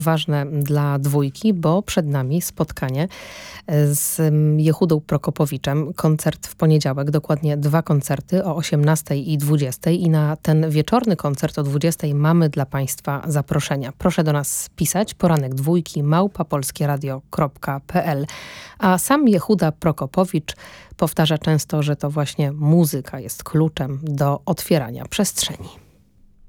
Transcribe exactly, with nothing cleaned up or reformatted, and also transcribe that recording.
ważne dla dwójki, bo przed nami spotkanie z Jehudą Prokopowiczem. Koncert w poniedziałek, dokładnie dwa koncerty o osiemnastej i dwudziestej i na ten wieczorny koncert o dwudziestej mamy dla Państwa zaproszenia. Proszę do nas pisać poranek dwójki małpa polskieradio kropka pe el. A sam Jehuda Prokopowicz powtarza często, że to właśnie muzyka jest kluczem do otwierania przestrzeni.